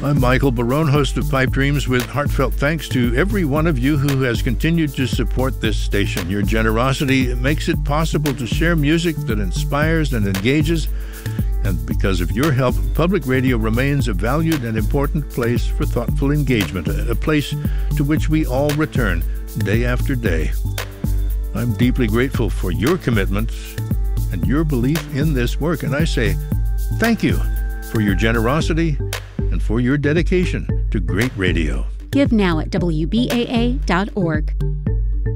I'm Michael Barone, host of Pipe Dreams, with heartfelt thanks to every one of you who has continued to support this station. Your generosity makes it possible to share music that inspires and engages, and because of your help, public radio remains a valued and important place for thoughtful engagement, a place to which we all return day after day. I'm deeply grateful for your commitment and your belief in this work, and I say thank you for your generosity and for your dedication to great radio. Give now at WBAA.org.